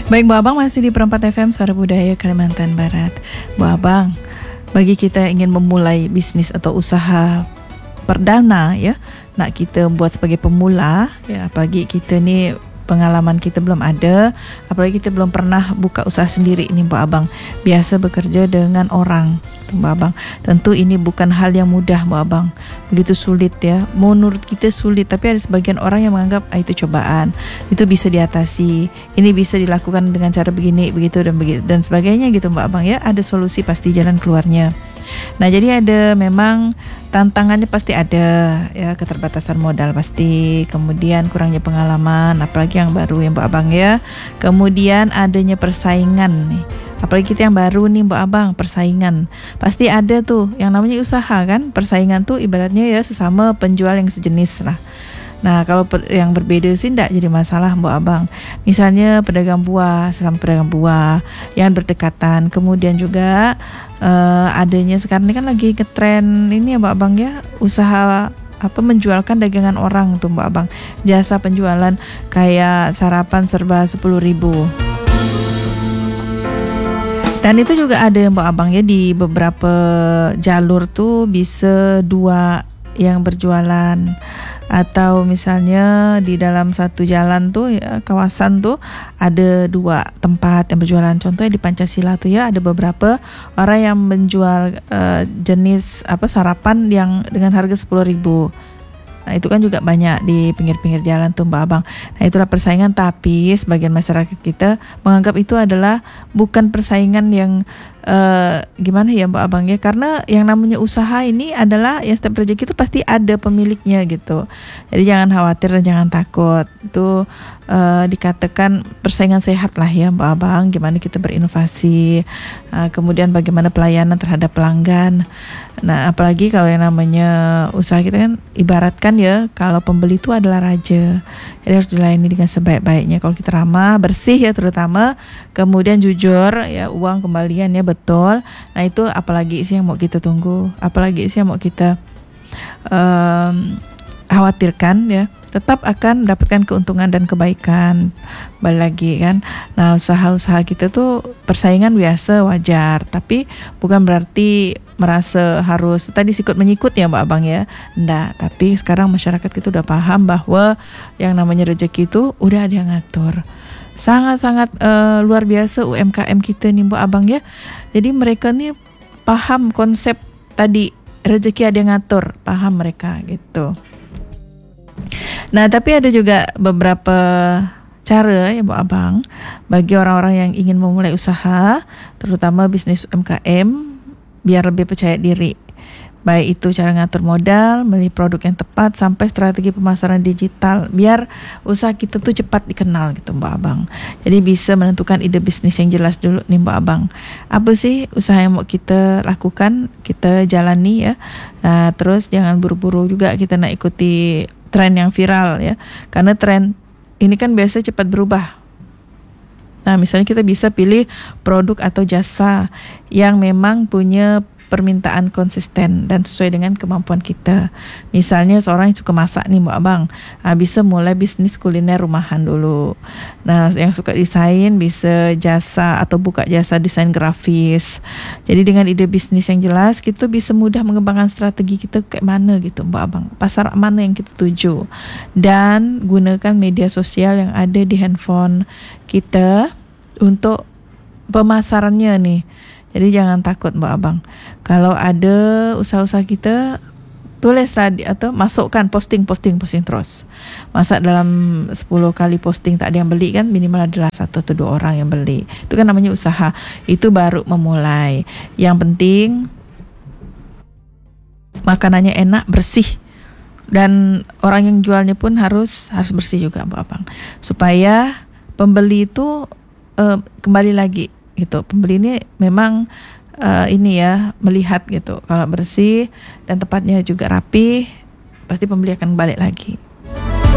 Baik, Bu Abang masih di Perempat FM Suara Budaya Kalimantan Barat. Bu Abang, bagi kita ingin memulai bisnis atau usaha perdana ya, nak kita buat sebagai pemula ya, apalagi kita ni pengalaman kita belum ada, apalagi kita belum pernah buka usaha sendiri ni Bu Abang, biasa bekerja dengan orang Bu Abang. Tentu ini bukan hal yang mudah Bu Abang, begitu sulit ya. Menurut kita sulit, tapi ada sebagian orang yang menganggap itu cobaan, itu bisa diatasi, ini bisa dilakukan dengan cara begini, begitu dan sebagainya gitu Bu Abang ya. Ada solusi, pasti jalan keluarnya. Nah, jadi ada memang tantangannya pasti ada ya, keterbatasan modal pasti, kemudian kurangnya pengalaman, apalagi yang baru ya Mbak Abang ya. Kemudian adanya persaingan nih. Apalagi kita yang baru nih Mbak Abang, persaingan. Pasti ada tuh yang namanya usaha kan. Persaingan tuh ibaratnya ya sesama penjual yang sejenis lah. Nah, kalau yang berbeda sih tidak jadi masalah Mbak Abang. Misalnya pedagang buah, sesama pedagang buah yang berdekatan. Kemudian juga adanya sekarang ini kan lagi ngetren ini ya Mbak Abang ya, usaha menjualkan dagangan orang tuh Mbak Abang. Jasa penjualan kayak sarapan serba 10.000. Dan itu juga ada Mbak Abang ya, di beberapa jalur tuh bisa 2 yang berjualan, atau misalnya di dalam satu jalan tuh ya, kawasan tuh ada 2 tempat yang berjualan. Contohnya di Pancasila tuh ya, ada beberapa orang yang menjual jenis sarapan yang dengan harga 10.000. Nah, itu kan juga banyak di pinggir-pinggir jalan tuh Mbak Abang. Nah, itulah persaingan, tapi sebagian masyarakat kita menganggap itu adalah bukan persaingan yang gimana ya Mbak Abang ya, karena yang namanya usaha ini adalah ya, setiap rezeki itu pasti ada pemiliknya gitu. Jadi jangan khawatir dan jangan takut. Itu dikatakan persaingan sehat lah ya Mbak Abang. Gimana kita berinovasi, kemudian bagaimana pelayanan terhadap pelanggan. Nah, apalagi kalau yang namanya usaha kita kan ibaratkan ya, kalau pembeli itu adalah raja. Jadi harus dilayani dengan sebaik-baiknya. Kalau kita ramah, bersih ya terutama, kemudian jujur ya, uang kembaliannya betul. Nah, itu apalagi sih yang mau kita tunggu, apalagi sih yang mau kita khawatirkan ya. Tetap akan mendapatkan keuntungan dan kebaikan. Balik lagi kan. Nah, usaha-usaha kita tuh persaingan biasa, wajar, tapi bukan berarti merasa harus tadi sikut menyikut ya Mbak Abang ya. Nggak, tapi sekarang masyarakat kita udah paham bahwa yang namanya rezeki itu udah ada yang ngatur. Sangat-sangat luar biasa UMKM kita nih Mbak Abang ya. Jadi mereka nih paham konsep tadi, rezeki ada yang ngatur, paham mereka gitu. Nah, tapi ada juga beberapa cara ya Bu Abang bagi orang-orang yang ingin memulai usaha, terutama bisnis UMKM, biar lebih percaya diri. Baik itu cara ngatur modal, memilih produk yang tepat, sampai strategi pemasaran digital, biar usaha kita tuh cepat dikenal gitu Mbak Abang. Jadi bisa menentukan ide bisnis yang jelas dulu nih Mbak Abang. Apa sih usaha yang mau kita lakukan, kita jalani ya. Nah, terus jangan buru-buru juga kita nak ikuti tren yang viral ya. Karena tren ini kan biasa cepat berubah. Nah, misalnya kita bisa pilih produk atau jasa yang memang punya permintaan konsisten dan sesuai dengan kemampuan kita. Misalnya seorang yang suka masak nih Mbak Abang, bisa mulai bisnis kuliner rumahan dulu. Nah, yang suka desain bisa jasa atau buka jasa desain grafis. Jadi dengan ide bisnis yang jelas, kita bisa mudah mengembangkan strategi kita kayak mana gitu Mbak Abang. Pasar mana yang kita tuju. Dan gunakan media sosial yang ada di handphone kita untuk pemasarannya nih. Jadi jangan takut Mbak Abang. Kalau ada usaha-usaha kita, tulislah atau masukkan posting terus. Masa dalam 10 kali posting tak ada yang beli kan, minimal adalah 1 atau 2 orang yang beli. Itu kan namanya usaha. Itu baru memulai. Yang penting makanannya enak, bersih. Dan orang yang jualnya pun harus bersih juga Mbak Abang. Supaya pembeli itu kembali lagi gitu. Pembeli ini memang ini ya, melihat gitu, kalau bersih dan tempatnya juga rapi, pasti pembeli akan balik lagi.